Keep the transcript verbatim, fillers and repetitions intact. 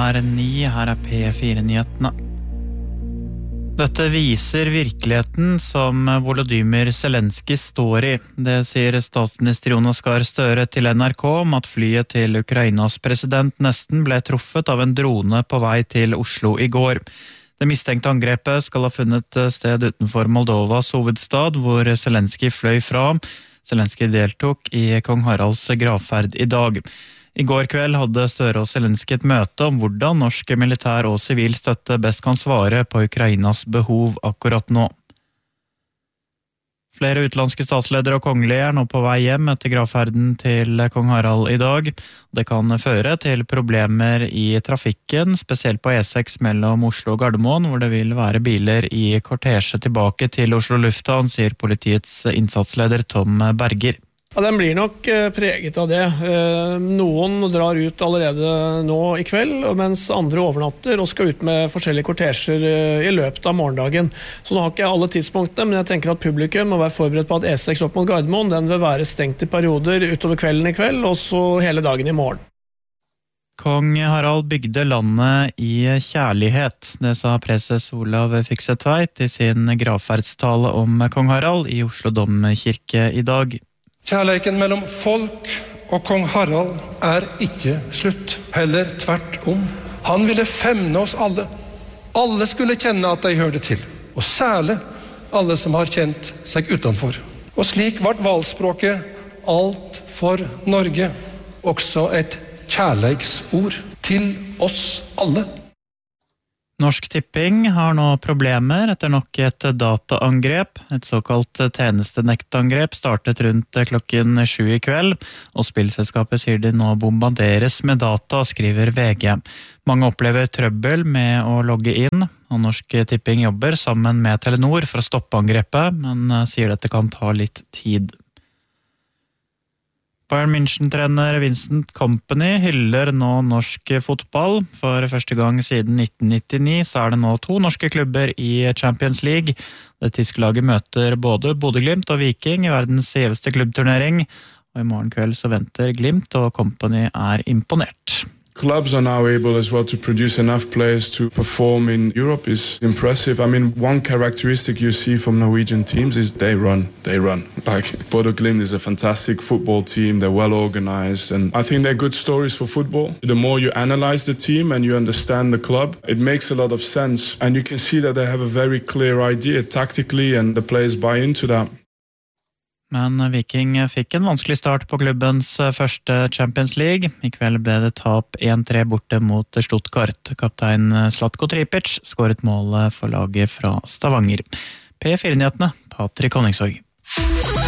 er ni, her er P fire-nyhetene. Dette viser virkeligheten som Volodymyr Zelenskyj står i. Det sier statsminister Jonas Gahr Støre til N R K om at flyet til Ukrainas president nesten ble truffet av en drone på vei til Oslo i går. Det mistenkte angrepet skal ha funnet sted utenfor Moldovas hovedstad, hvor Zelenskyj fløy fra. Zelenskyj deltok i kong Haralds gravferd i dag. I går kveld hadde Støre og Zelenskyj et møte om hvordan norsk militær og sivil støtte best kan svare på Ukrainas behov akkurat nå. Flere utenlandske statsledere og kongelige er nå på vei hjem etter gravferden til kong Harald i dag. Det kan føre til problemer i trafikken, spesielt på E seks mellom Oslo og Gardermoen, hvor det vil være biler i kortesje tilbake til Oslo Lufthavn, sier politiets innsatsleder Tom Berger. Ja, den blir nok preget av det. Noen drar ut allerede nå i kveld, mens andre overnatter og skal ut med forskjellige kortesjer i løpet av morgendagen. Så nå har ikke jeg alle tidspunktene, men jeg tenker at publikum må være forberedt på at E seks opp mot Gardermoen, den vil være stengt i perioder utover kvelden i kveld, og så hele dagen i morgen. Kong Harald bygde landet i kjærlighet, det sa preses Olav Fiksetveit i sin gravferdstale om kong Harald i Oslo Domkirke i dag. Kjærleiken mellom folk og kong Harald er ikke slutt, heller tvert om. Han ville femne oss alle. Alle skulle kjenne at de hørte til, og særlig alle som har kjent seg utenfor. Og slik ble valgspråket alt for Norge, også et kjærleiksord til oss alle. Norsk Tipping har nå problemer etter nok et dataangrep. Et såkalt tjenestenektangrep startet rundt klokken sju i kveld, og spillselskapet sier de nå bombarderes med data, skriver V G. Mange opplever trøbbel med å logge inn, og Norsk Tipping jobber sammen med Telenor for å stoppe angrepet, men sier dette kan ta litt tid. Bayern München-trener Vincent Kompany hyller nå norsk fotball. For første gang siden nitten nittini så er det nå to norske klubber i Champions League. Det tyske laget møter både Bodø Glimt og Viking i verdens gjeveste klubbturnering. Og i morgen kveld så venter Glimt, og Kompany er imponert. Clubs are now able as well to produce enough players to perform in Europe is impressive. I mean, one characteristic you see from Norwegian teams is they run, they run. Like, Bodø Glimt is a fantastic football team, they're well organized, and I think they're good stories for football. The more you analyze the team and you understand the club, it makes a lot of sense, and you can see that they have a very clear idea tactically, and the players buy into that. Men Viking fikk en vanskelig start på klubbens første Champions League. I kveld ble det tap en tre borte mot Stuttgart. Kaptein Zlatko Tripic skåret målet for laget fra Stavanger. P fire-nyhetene, Patrik Honningsvåg.